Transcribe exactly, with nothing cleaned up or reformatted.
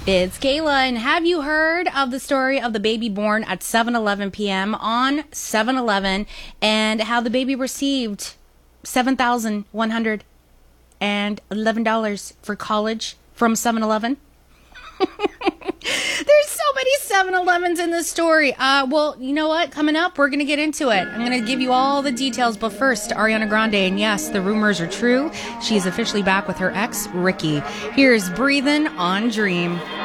It's Kayla, and have you heard of the story of the baby born at seven eleven p.m. on seven eleven and how the baby received seven thousand one hundred eleven dollars for college from seven eleven? There's so many seven elevens in this story. Uh, well, you know what? Coming up, we're going to get into it. I'm going to give you all the details. But first, Ariana Grande. And yes, the rumors are true. She's officially back with her ex, Ricky. Here's Breathin' on Dream.